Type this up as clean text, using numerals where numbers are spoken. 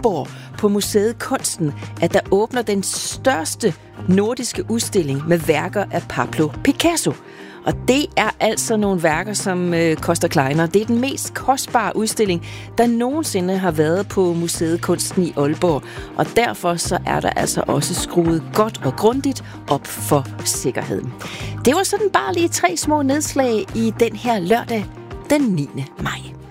Aalborg på Museet Kunsten, at der åbner den største nordiske udstilling med værker af Pablo Picasso. Og det er altså nogle værker, som koster kleiner. Det er den mest kostbare udstilling, der nogensinde har været på Museet Kunsten i Aalborg. Og derfor så er der altså også skruet godt og grundigt op for sikkerheden. Det var sådan bare lige 3 små nedslag i den her lørdag den 9. maj.